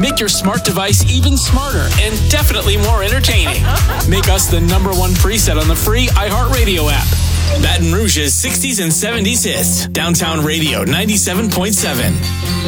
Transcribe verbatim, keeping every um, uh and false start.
make your smart device even smarter and definitely more entertaining. Make us the number one preset on the free iHeartRadio app. Baton Rouge's sixties and seventies hits. Downtown Radio ninety-seven point seven.